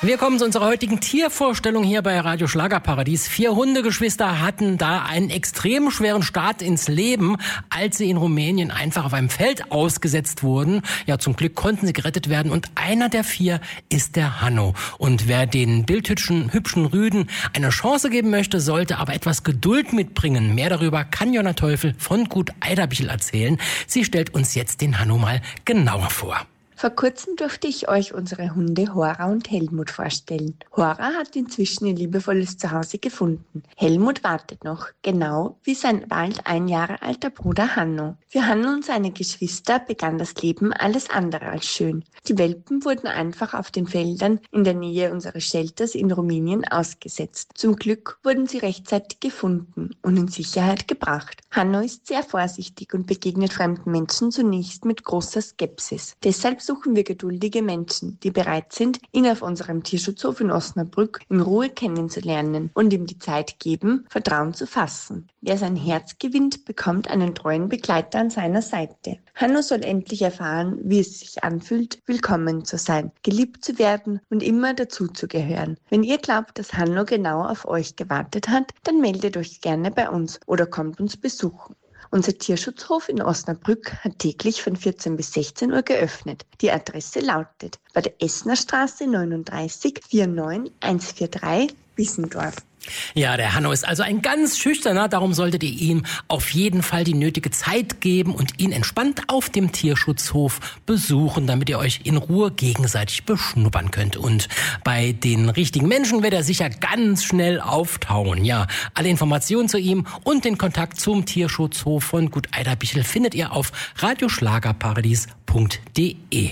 Wir kommen zu unserer heutigen Tiervorstellung hier bei Radio Schlagerparadies. 4 Hundegeschwister hatten da einen extrem schweren Start ins Leben, als sie in Rumänien einfach auf einem Feld ausgesetzt wurden. Ja, zum Glück konnten sie gerettet werden und einer der 4 ist der Hanno. Und wer den bildhübschen Rüden eine Chance geben möchte, sollte aber etwas Geduld mitbringen. Mehr darüber kann Jonna Teufel von Gut Eiderbichel erzählen. Sie stellt uns jetzt den Hanno mal genauer vor. Vor kurzem durfte ich euch unsere Hunde Hora und Helmut vorstellen. Hora hat inzwischen ihr liebevolles Zuhause gefunden. Helmut wartet noch, genau wie sein bald 1 Jahre alter Bruder Hanno. Für Hanno und seine Geschwister begann das Leben alles andere als schön. Die Welpen wurden einfach auf den Feldern in der Nähe unseres Shelters in Rumänien ausgesetzt. Zum Glück wurden sie rechtzeitig gefunden und in Sicherheit gebracht. Hanno ist sehr vorsichtig und begegnet fremden Menschen zunächst mit großer Skepsis. Deshalb suchen wir geduldige Menschen, die bereit sind, ihn auf unserem Tierschutzhof in Osnabrück in Ruhe kennenzulernen und ihm die Zeit geben, Vertrauen zu fassen. Wer sein Herz gewinnt, bekommt einen treuen Begleiter an seiner Seite. Hanno soll endlich erfahren, wie es sich anfühlt, willkommen zu sein, geliebt zu werden und immer dazuzugehören. Wenn ihr glaubt, dass Hanno genau auf euch gewartet hat, dann meldet euch gerne bei uns oder kommt uns besuchen. Unser Tierschutzhof in Osnabrück hat täglich von 14 bis 16 Uhr geöffnet. Die Adresse lautet Bad Essener Straße 39 49143 Wissendorf. Ja, der Hanno ist also ein ganz schüchterner, darum solltet ihr ihm auf jeden Fall die nötige Zeit geben und ihn entspannt auf dem Tierschutzhof besuchen, damit ihr euch in Ruhe gegenseitig beschnuppern könnt. Und bei den richtigen Menschen wird er sicher ganz schnell auftauen. Ja, alle Informationen zu ihm und den Kontakt zum Tierschutzhof von Gut Eiderbichel findet ihr auf radioschlagerparadies.de.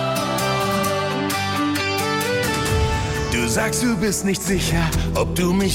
Du sagst, du bist nicht sicher, ob du mich